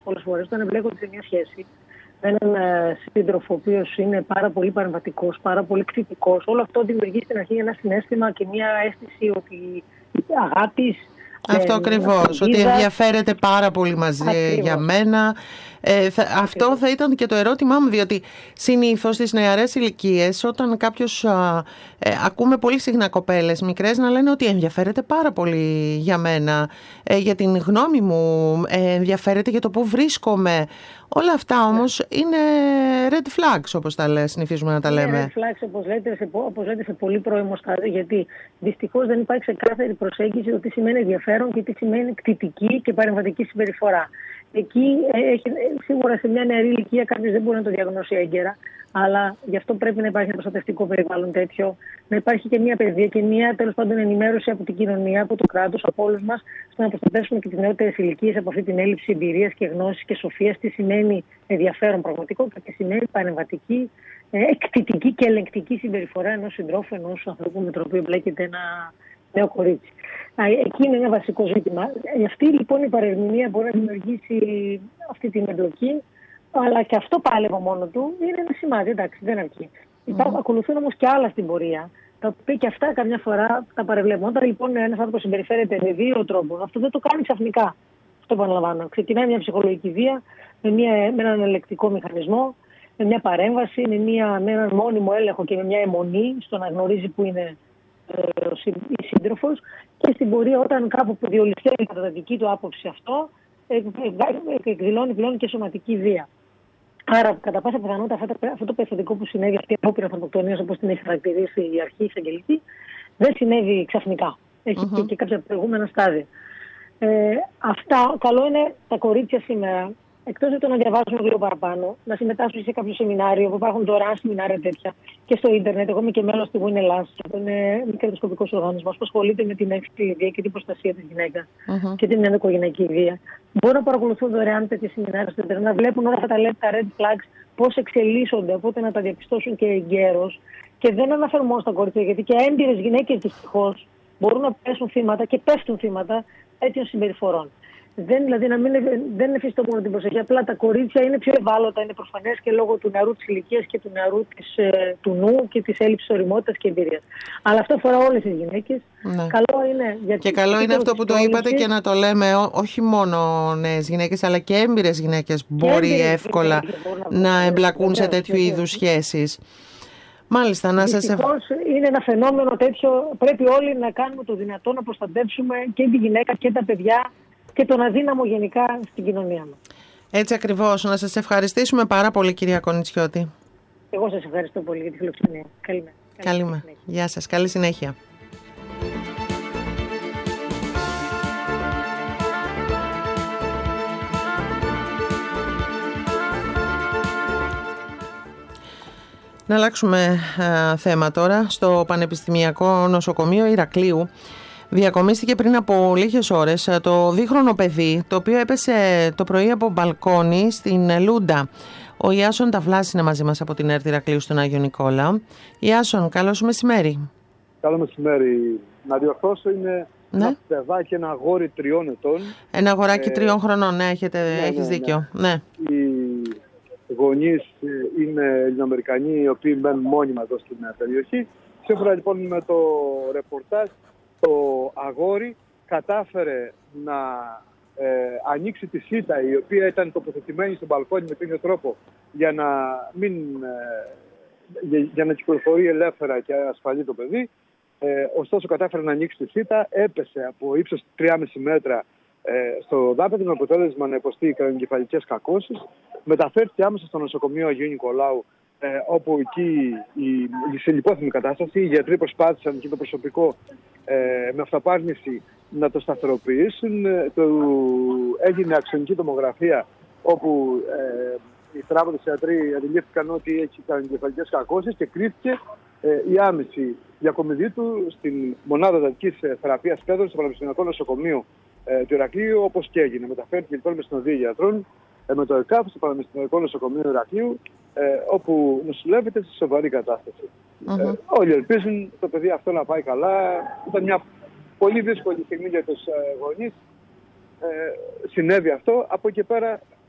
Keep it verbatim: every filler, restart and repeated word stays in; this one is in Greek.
πολλές φορές όταν εμπλέκονται σε μια σχέση με έναν ε, σύντροφο, ο οποίος είναι πάρα πολύ παρεμβατικός, πάρα πολύ κτητικός. Όλο αυτό δημιουργεί στην αρχή ένα συναίσθημα και μια αίσθηση ότι αγάπης. Αυτό ακριβώς, ότι ενδιαφέρεται πάρα πολύ μαζί Ακριβώς. για μένα. Ε, θα, αυτό θα ήταν και το ερώτημά μου, διότι συνήθως στις νεαρές ηλικίες, όταν κάποιος α, ε, ακούμε πολύ συχνά κοπέλες μικρές να λένε ότι ενδιαφέρεται πάρα πολύ για μένα, ε, για την γνώμη μου, ε, ενδιαφέρεται για το που βρίσκομαι. Όλα αυτά όμως είναι red flags, όπως τα λέ, συνηθίζουμε να τα λέμε. Είναι red flags, όπως λέτε, σε, όπως λέτε, σε πολύ πρώιμο στάδιο, γιατί δυστυχώς δεν υπάρχει ξεκάθαρη προσέγγιση το τι σημαίνει ενδιαφέρον και τι σημαίνει κτητική και παρεμβατική συμπεριφορά. Εκεί έχει, σίγουρα σε μια νεαρή ηλικία κάποιος δεν μπορεί να το διαγνώσει έγκαιρα, αλλά γι' αυτό πρέπει να υπάρχει ένα προστατευτικό περιβάλλον τέτοιο, να υπάρχει και μια παιδεία και μια τέλος πάντων ενημέρωση από την κοινωνία, από το κράτος, από όλους μας, ώστε να προστατεύσουμε και τις νεότερες ηλικίες από αυτή την έλλειψη εμπειρίας και γνώσης και σοφίας, τι σημαίνει ενδιαφέρον πραγματικό και τι σημαίνει παρεμβατική, εκτιτική και ελεγκτική συμπεριφορά ενός συντρόφου, ενός ανθρώπου με τον οποίο μπλέκεται ένα νέο κορίτσι. Εκεί είναι ένα βασικό ζήτημα. Αυτή λοιπόν η παρερμηνία μπορεί να δημιουργήσει αυτή την εμπλοκή, αλλά και αυτό πάλι από μόνο του είναι ένα σημάδι, εντάξει, δεν αρκεί. Mm-hmm. Υπάρχουν, ακολουθούν όμως και άλλα στην πορεία, τα οποία και αυτά καμιά φορά τα παρεβλέπουμε. Όταν λοιπόν ένας άνθρωπος συμπεριφέρεται με δύο τρόπους, αυτό δεν το κάνει ξαφνικά. Αυτό επαναλαμβάνω. Ξεκινάει μια ψυχολογική βία με, μια, με έναν ελεκτικό μηχανισμό, με μια παρέμβαση, με, μια, με έναν μόνιμο έλεγχο και με μια αιμονή στο να γνωρίζει που είναι η σύντροφος, και στην πορεία όταν κάπου που διολυσταίνει κατά τη δική του άποψη αυτό, εκδηλώνει πλέον και σωματική βία. Άρα, κατά πάσα πιθανότητα, αυτό το περιστατικό που συνέβη, αυτή η απόπειρα ανθρωποκτονίας, όπως την έχει χαρακτηρίσει η αρχή εισαγγελική, δεν συνέβη ξαφνικά. Έχει uh-huh. και, και κάποια προηγούμενα στάδια. Ε, αυτά, καλό είναι τα κορίτσια σήμερα, εκτός από το να διαβάζουν λίγο παραπάνω, να συμμετάσχουν σε κάποιο σεμινάριο, που υπάρχουν δωρεάν σεμινάρια τέτοια και στο ίντερνετ. Εγώ είμαι και μέλος του Win Ελλάς, που είναι μη κερδοσκοπικός οργανισμός που ασχολείται με την έμφυλη βία και την προστασία της γυναίκας uh-huh. και την ενδοοικογενειακή βία. Μπορούν να παρακολουθούν δωρεάν τέτοια σεμινάρια στο ίντερνετ, να βλέπουν όλα αυτά τα red flags, πώς εξελίσσονται, οπότε να τα διαπιστώσουν και εγκαίρως. Και δεν αναφέρω μόνο στα κορίτσια, γιατί και έμπειρες γυναίκες δυστυχώς μπορούν να πέσουν θύματα και πέφτουν θύματα τέτοιων συμπεριφορών. Δεν, δηλαδή, να μην, δεν εφιστώ μόνο την προσοχή. Απλά τα κορίτσια είναι πιο ευάλωτα, είναι προφανές και λόγω του νεαρού της ηλικίας και του νεαρού της, του νου και της έλλειψης ωριμότητας και εμπειρίας. Αλλά αυτό αφορά όλες τις γυναίκες. Ναι. Καλό είναι, γιατί και καλό είναι αυτό που το είπατε και να το λέμε όχι μόνο νέες γυναίκες, αλλά και έμπειρες γυναίκες μπορεί έμπειρες εύκολα να, να εμπλακούν σε τέτοιου είδους σχέσεις. Μάλιστα, να σας ευχαριστώ. Είναι ένα φαινόμενο τέτοιο. Πρέπει όλοι να κάνουμε το δυνατό να προστατεύσουμε και τη γυναίκα και τα παιδιά και τον αδύναμο γενικά στην κοινωνία μας. Έτσι ακριβώς. Να σας ευχαριστήσουμε πάρα πολύ, κυρία Κονιτσιώτη. Εγώ σας ευχαριστώ πολύ για τη φιλοξενία. Καλημέρα. Καλημέρα. Γεια σας. Καλή συνέχεια. Να αλλάξουμε α, θέμα τώρα. Στο Πανεπιστημιακό Νοσοκομείο Ηρακλείου διακομίστηκε πριν από λίγες ώρες το δίχρονο παιδί, το οποίο έπεσε το πρωί από μπαλκόνι στην Λούντα. Ο Ιάσον Ταυλάς είναι μαζί μας από την ΕΡΤ Ηρακλείου στον Άγιο Νικόλαο. Ιάσον, καλό σου μεσημέρι. Καλό μεσημέρι. Να διορθώσω, είναι ναι. ένα παιδάκι, ένα αγόρι τριών ετών. Ένα αγοράκι ε... τριών χρονών, ναι, έχετε, ναι, έχεις ναι, δίκιο. Ναι. Ναι. Οι γονείς είναι Ελληνοαμερικανοί, οι οποίοι μένουν μόνιμα εδώ στην περιοχή. Σύμφωνα λοιπόν με το ρεπορτάζ, το αγόρι κατάφερε να ε, ανοίξει τη σίτα, η οποία ήταν τοποθετημένη στο μπαλκόνι με τέτοιο τρόπο για να, μην, ε, για, για να κυκλοφορεί ελεύθερα και ασφαλή το παιδί. Ε, ωστόσο κατάφερε να ανοίξει τη σίτα, έπεσε από ύψος τρία κόμμα πέντε μέτρα ε, στο δάπεδο με αποτέλεσμα να υποστεί κρανιογκεφαλικές κακώσεις. Μεταφέρθηκε άμεσα στο νοσοκομείο Αγίου Νικολάου, Ε, όπου εκεί η, σε λιπόθυμη κατάσταση οι γιατροί προσπάθησαν και το προσωπικό ε, με αυταπάρνηση να το σταθεροποιήσουν. Ε, το, έγινε αξονική τομογραφία, όπου ε, οι θεράποντες γιατροί αντιλήφθηκαν ότι έχει κρανιογκεφαλικές κακώσεις και κρίθηκε ε, η άμεση διακομιδή του στην μονάδα εντατικής θεραπείας παιδών στο Πανεπιστημιακό Νοσοκομείο ε, του Ηρακλείου, όπως και έγινε. Μεταφέρθηκε λοιπόν με συνοδεία γιατρών με το ΕΚΑΒ στο Πανεπιστημιακό Νοσοκομείο Ηρακλείου, ε, όπου νοσηλεύεται σε σοβαρή κατάσταση. Uh-huh. Ε, όλοι ελπίζουν το παιδί αυτό να πάει καλά. Ήταν μια πολύ δύσκολη στιγμή για τους ε, γονείς. Ε, συνέβη αυτό. Από εκεί πέρα